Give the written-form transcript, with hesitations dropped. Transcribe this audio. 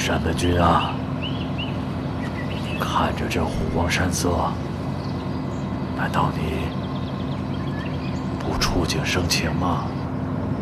山本君啊，看着这湖光山色，难道你不触景生情吗？